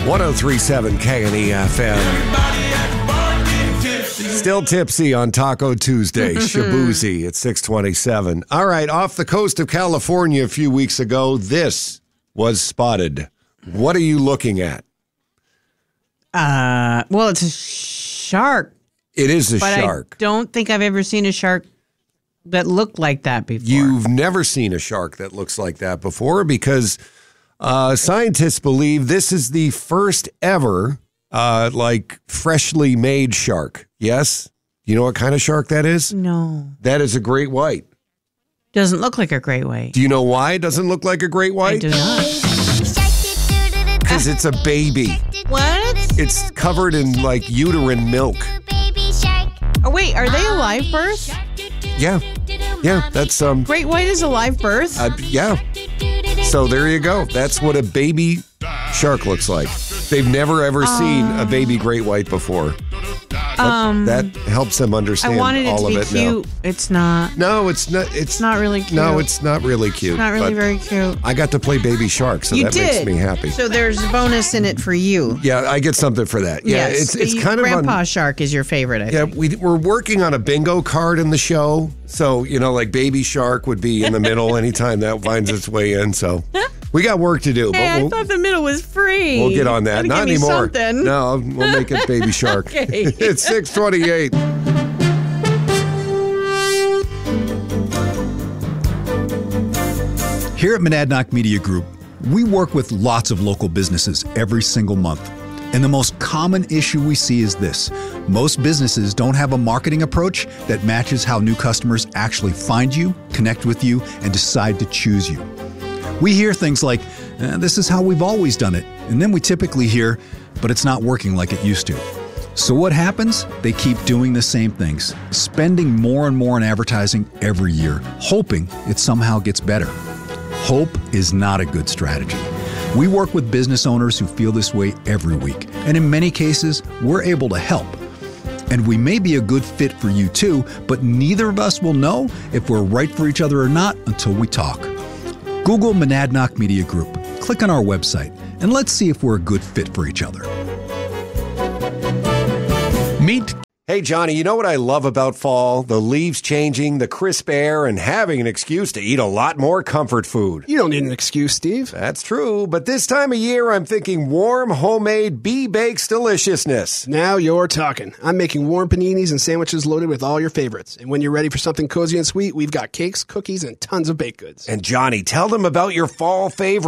1037 K&E FM. Still tipsy on Taco Tuesday. Shabuzi at 627. All right, off the coast of California a few weeks ago, this was spotted. What are you looking at? Well, it's a shark. It is a shark. I don't think I've ever seen a shark that looked like that before. You've never seen a shark that looks like that before because scientists believe this is the first ever freshly made shark. Yes? You know what kind of shark that is? No. That is a great white. Doesn't look like a great white. Do you know why it doesn't look like a great white? I do not. Because it's a baby. What? It's covered in uterine milk. Oh, wait, are they a live birth? Yeah. Yeah, that's Great white is a live birth? yeah. So there you go. That's what a baby shark looks like. They've never ever seen a baby great white before. That helps them understand all of it now. I wanted it to be cute. It's not. No, it's not. It's not really cute. No, it's not really cute. It's not really very cute. I got to play baby shark, so that makes me happy. So there's a bonus in it for you. Yeah, I get something for that. Yeah, yes. it's kind of Grandpa Shark is your favorite, I think. We're working on a bingo card in the show. So, baby shark would be in the middle anytime that finds its way in. So we got work to do. Hey, I thought the middle was free. We'll get on that. Not anymore. Something. No, we'll make it baby shark. Okay. It's 628. Here at Monadnock Media Group, we work with lots of local businesses every single month. And the most common issue we see is this. Most businesses don't have a marketing approach that matches how new customers actually find you, connect with you, and decide to choose you. We hear things like, this is how we've always done it. And then we typically hear, but it's not working like it used to. So what happens? They keep doing the same things, spending more and more on advertising every year, hoping it somehow gets better. Hope is not a good strategy. We work with business owners who feel this way every week, and in many cases, we're able to help. And we may be a good fit for you too, but neither of us will know if we're right for each other or not until we talk. Google Monadnock Media Group, click on our website, and let's see if we're a good fit for each other. Meet. Hey, Johnny, you know what I love about fall? The leaves changing, the crisp air, and having an excuse to eat a lot more comfort food. You don't need an excuse, Steve. That's true, but this time of year, I'm thinking warm, homemade, bee-baked deliciousness. Now you're talking. I'm making warm paninis and sandwiches loaded with all your favorites. And when you're ready for something cozy and sweet, we've got cakes, cookies, and tons of baked goods. And Johnny, tell them about your fall favorite.